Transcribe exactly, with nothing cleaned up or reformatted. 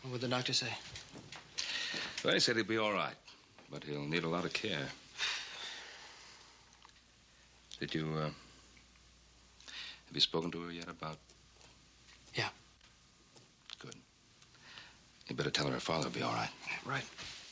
What would the doctor say? Well, he said he'll be all right, but he'll need a lot of care. Did you, uh... have you spoken to her yet about... Yeah. Good. You better tell her her father will be all right. Right.